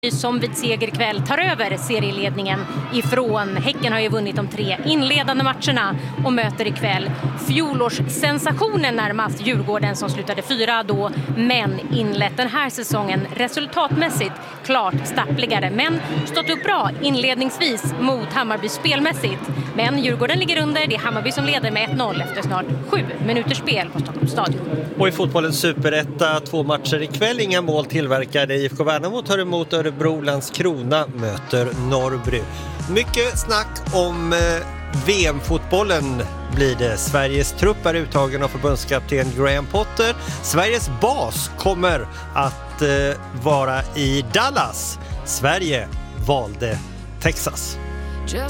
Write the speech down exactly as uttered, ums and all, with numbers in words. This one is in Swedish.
som vid seger ikväll tar över serieledningen ifrån. Häcken har ju vunnit de tre inledande matcherna och möter ikväll fjolårssensationen närmast Djurgården som slutade fyra då, men inlett den här säsongen resultatmässigt klart stappligare, men stått upp bra inledningsvis mot Hammarby spelmässigt. Men Djurgården ligger under, det är Hammarby som leder med ett noll efter snart sju minuters spel på Stockholms stadion. Och i fotbollens superetta, två matcher ikväll, inga mål tillverkade. I F K Värnamo tar emot Örebro, Landskrona möter Norrby. Mycket snack om eh, V M-fotbollen blir det. Sveriges trupp är uttagen av förbundskapten Graham Potter. Sveriges bas kommer att eh, vara i Dallas. Sverige valde Texas.